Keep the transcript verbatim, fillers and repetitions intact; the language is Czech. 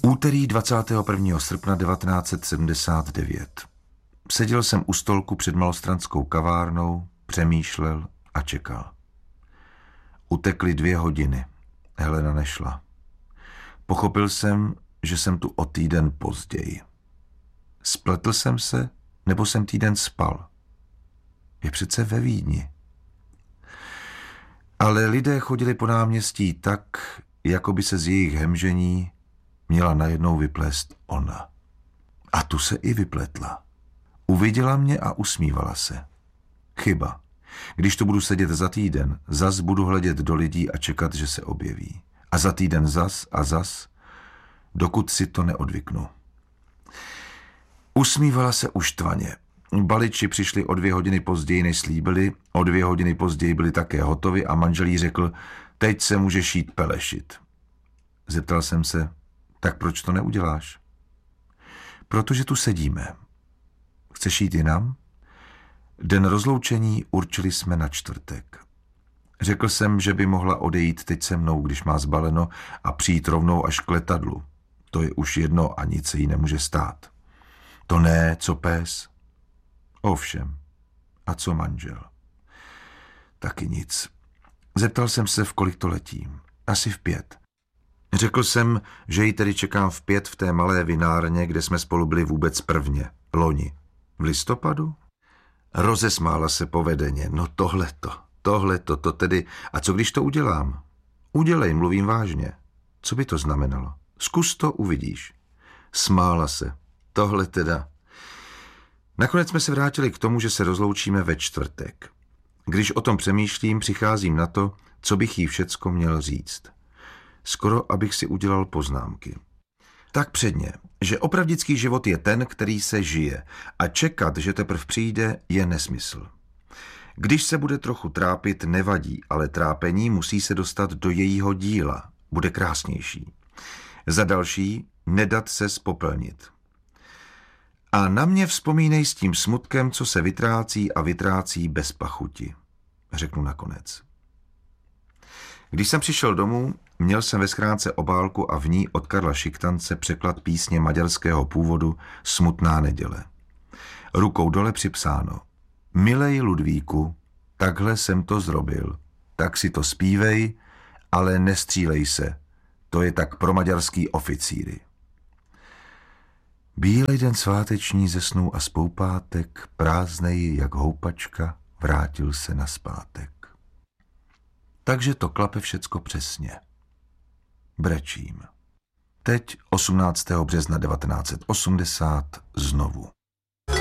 Úterý dvacátého prvního srpna devatenáct set sedmdesát devět. Seděl jsem u stolku před malostranskou kavárnou, přemýšlel a čekal. Utekly dvě hodiny. Helena nešla. Pochopil jsem, že jsem tu o týden později. Spletl jsem se, nebo jsem týden spal? Je přece ve Vídni. Ale lidé chodili po náměstí tak, jako by se z jejich hemžení měla najednou vyplést ona. A tu se i vypletla. Uviděla mě a usmívala se. Chyba. Když tu budu sedět za týden, zas budu hledět do lidí a čekat, že se objeví. A za týden zas a zas, dokud si to neodvyknu. Usmívala se uštvaně. Baliči přišli o dvě hodiny později, než slíbili, o dvě hodiny později byli také hotovi a manžel jí řekl, teď se můžeš jít pelešit. Zeptal jsem se, tak proč to neuděláš? Protože tu sedíme. Chceš jít jinam? Den rozloučení určili jsme na čtvrtek. Řekl jsem, že by mohla odejít teď se mnou, když má zbaleno, a přijít rovnou až k letadlu. To je už jedno a nic se jí nemůže stát. To ne, co pes? Ovšem. A co manžel? Taky nic. Zeptal jsem se, v kolik to letím. Asi v pět. Řekl jsem, že ji tedy čekám v pět v té malé vinárně, kde jsme spolu byli vůbec prvně, loni. V listopadu? Rozesmála se povedeně. No tohleto, tohleto, to tedy. A co když to udělám? Udělej, mluvím vážně. Co by to znamenalo? Zkus to, uvidíš. Smála se. Tohle teda. Nakonec jsme se vrátili k tomu, že se rozloučíme ve čtvrtek. Když o tom přemýšlím, přicházím na to, co bych jí všecko měl říct. Skoro, abych si udělal poznámky. Tak předně, že opravdický život je ten, který se žije a čekat, že teprv přijde, je nesmysl. Když se bude trochu trápit, nevadí, ale trápení musí se dostat do jejího díla, bude krásnější. Za další, nedat se spopelnit. A na mě vzpomínej s tím smutkem, co se vytrácí a vytrácí bez pachuti, řeknu nakonec. Když jsem přišel domů, měl jsem ve schránce obálku a v ní od Karla Šiktance překlad písně maďarského původu Smutná neděle. Rukou dole připsáno. Milej Ludvíku, takhle jsem to zrobil, tak si to zpívej, ale nestřílej se, to je tak pro maďarský oficíry. Bílej den sváteční ze snů a z poupátek, prázdnej jak houpačka, vrátil se naspátek. Takže to klape všecko přesně. Brečím. Teď osmnáctého března devatenáct set osmdesát znovu.